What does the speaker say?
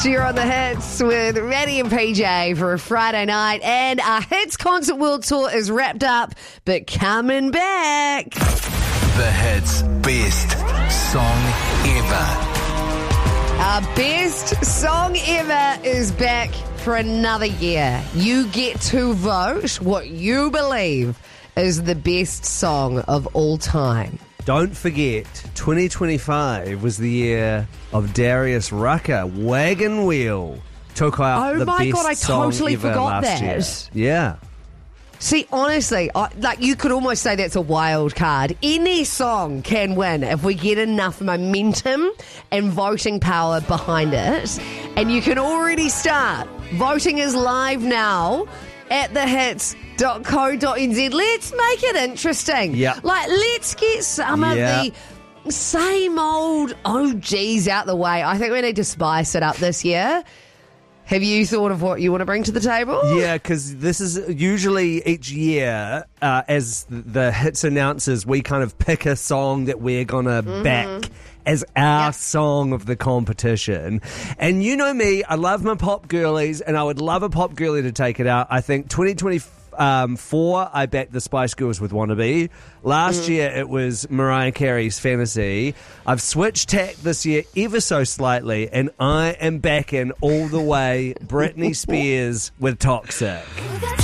Next, you're on the hits with Reddy and PJ for a Friday night, and our Hits Concert World Tour is wrapped up, but coming back. The Hits Best Song Ever. Our best song ever is back for another year. You get to vote what you believe is the best song of all time. Don't forget, 2025 was the year of Darius Rucker. Wagon Wheel took out the best God, I song totally ever forgot last that. year. Yeah. See, honestly, you could almost say that's a wild card. Any song can win if we get enough momentum and voting power behind it. And you can already start. Voting is live now at thehits.co.nz. Let's make it interesting. Yeah. Let's get some of the same old OGs out the way. I think we need to spice it up this year. Have you thought of what you want to bring to the table? Yeah, because this is usually each year, as the Hits announcers, we kind of pick a song that we're going to back as our song of the competition. And you know me, I love my pop girlies, and I would love a pop girlie to take it out. I think 2024, I backed the Spice Girls with Wannabe. Last year, it was Mariah Carey's Fantasy. I've switched tack this year ever so slightly, and I am backing all the way Britney Spears with Toxic.